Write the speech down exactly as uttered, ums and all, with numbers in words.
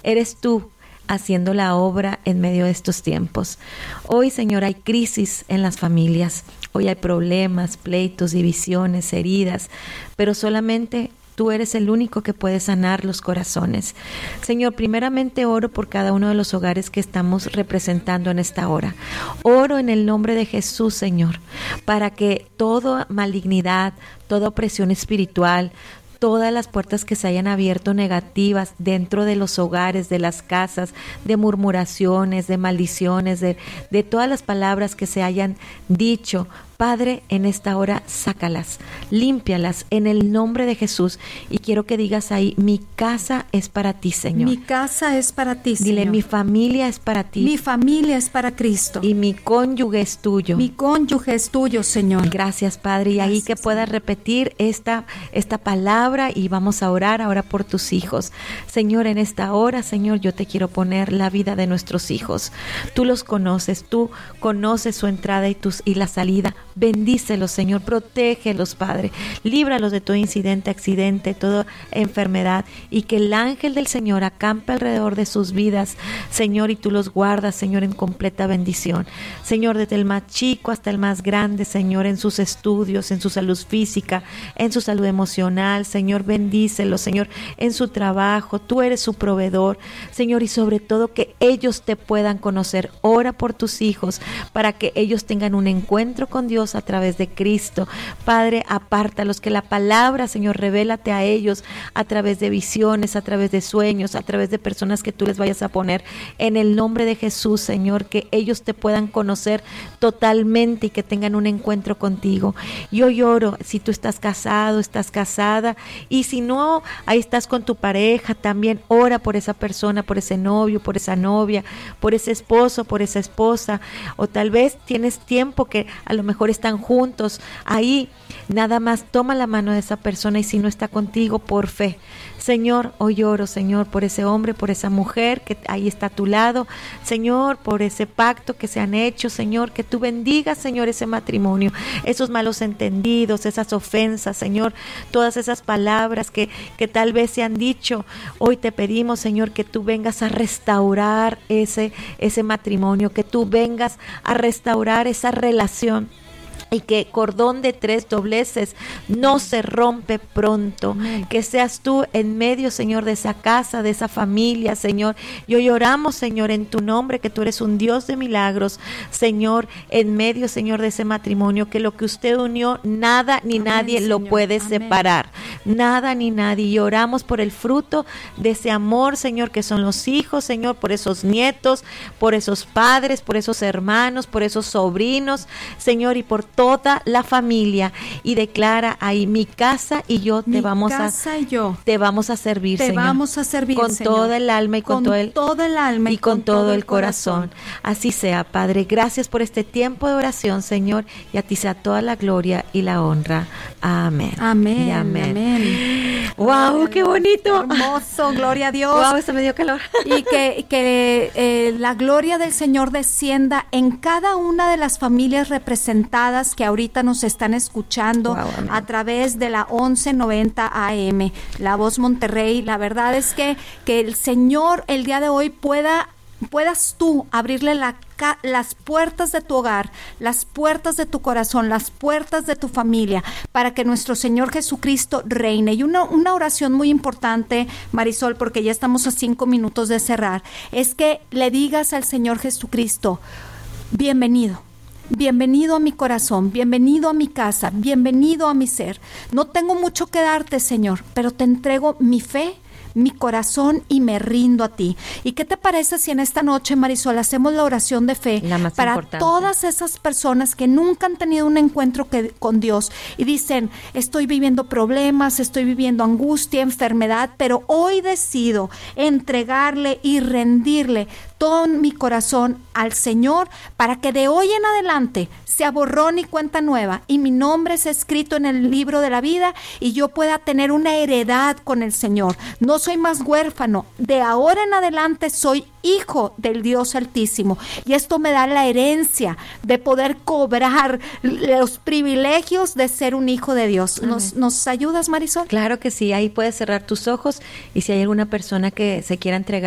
eres tú haciendo la obra en medio de estos tiempos. Hoy, Señor, hay crisis en las familias. Hoy hay problemas, pleitos, divisiones, heridas, pero solamente Tú eres el único que puede sanar los corazones. Señor, primeramente oro por cada uno de los hogares que estamos representando en esta hora. Oro en el nombre de Jesús, Señor, para que toda malignidad, toda opresión espiritual, todas las puertas que se hayan abierto negativas dentro de los hogares, de las casas, de murmuraciones, de maldiciones, de, de todas las palabras que se hayan dicho, Padre, en esta hora sácalas, límpialas en el nombre de Jesús. Y quiero que digas ahí, mi casa es para ti, Señor. Mi casa es para ti, Señor. Dile, mi familia es para ti. Mi familia es para Cristo. Y mi cónyuge es tuyo. Mi cónyuge es tuyo, Señor. Gracias, Padre. Y Gracias, ahí que puedas repetir esta, esta palabra y vamos a orar ahora por tus hijos. Señor, en esta hora, Señor, yo te quiero poner la vida de nuestros hijos. Tú los conoces, tú conoces su entrada y, tus, y la salida. Bendícelos, Señor, protégelos, Padre, líbralos de todo incidente, accidente, toda enfermedad, y que el ángel del Señor acampe alrededor de sus vidas, Señor, y tú los guardas, Señor, en completa bendición. Señor, desde el más chico hasta el más grande, Señor, en sus estudios, en su salud física, en su salud emocional, Señor, bendícelos, Señor, en su trabajo, tú eres su proveedor, Señor, y sobre todo que ellos te puedan conocer. Ora por tus hijos para que ellos tengan un encuentro con Dios a través de Cristo. Padre, apártalos, que la palabra, Señor, revélate a ellos a través de visiones, a través de sueños, a través de personas que tú les vayas a poner en el nombre de Jesús, Señor, que ellos te puedan conocer totalmente y que tengan un encuentro contigo. Yo lloro, si tú estás casado, estás casada, y si no, ahí estás con tu pareja, también ora por esa persona, por ese novio, por esa novia, por ese esposo, por esa esposa, o tal vez tienes tiempo que a lo mejor están juntos, ahí nada más toma la mano de esa persona, y si no está contigo, por fe. Señor, hoy oro, Señor, por ese hombre, por esa mujer que ahí está a tu lado, Señor, por ese pacto que se han hecho, Señor, que tú bendigas, Señor, ese matrimonio, esos malos entendidos, esas ofensas, Señor, todas esas palabras que, que tal vez se han dicho. Hoy te pedimos, Señor, que tú vengas a restaurar ese, ese matrimonio, que tú vengas a restaurar esa relación, y que cordón de tres dobleces no se rompe pronto. Amén. Que seas tú en medio, Señor, de esa casa, de esa familia, Señor. Y hoy oramos, Señor, en tu nombre, que tú eres un Dios de milagros, Señor, en medio, Señor, de ese matrimonio, que lo que usted unió, nada ni Amén, nadie Señor. Lo puede Amén. Separar. Nada ni nadie. Y oramos por el fruto de ese amor, Señor, que son los hijos, Señor, por esos nietos, por esos padres, por esos hermanos, por esos sobrinos, Señor, y por toda la familia. Y declara ahí, mi casa y yo te mi vamos casa a y yo te vamos a servir, te Señor, vamos a servir, con Señor, toda el alma y con, con todo el todo el alma y, y con, con todo, todo el el corazón. corazón. Así sea, Padre. Gracias por este tiempo de oración, Señor, y a ti sea toda la gloria y la honra. Amén. Amén. Y amén. Amén. Wow, qué bonito. Hermoso, gloria a Dios. Wow, esto me dio calor. Y que, que eh, la gloria del Señor descienda en cada una de las familias representadas que ahorita nos están escuchando wow, a través de la once noventa A M, La Voz Monterrey. La verdad es que, que el Señor el día de hoy pueda puedas tú abrirle la, las puertas de tu hogar, las puertas de tu corazón, las puertas de tu familia, para que nuestro Señor Jesucristo reine. Y una, una oración muy importante, Marisol, porque ya estamos a cinco minutos de cerrar, es que le digas al Señor Jesucristo, bienvenido. Bienvenido a mi corazón, bienvenido a mi casa, bienvenido a mi ser. No tengo mucho que darte, Señor, pero te entrego mi fe, mi corazón y me rindo a ti. ¿Y qué te parece si en esta noche, Marisol, hacemos la oración de fe para importante. Todas esas personas que nunca han tenido un encuentro que, con Dios y dicen, estoy viviendo problemas, estoy viviendo angustia, enfermedad, pero hoy decido entregarle y rendirle todo mi corazón al Señor para que de hoy en adelante sea borrón y cuenta nueva y mi nombre sea escrito en el libro de la vida y yo pueda tener una heredad con el Señor. No soy más huérfano, de ahora en adelante soy hijo del Dios Altísimo y esto me da la herencia de poder cobrar los privilegios de ser un hijo de Dios. ¿Nos, ¿nos ayudas, Marisol? Claro que sí, ahí puedes cerrar tus ojos y si hay alguna persona que se quiera entregar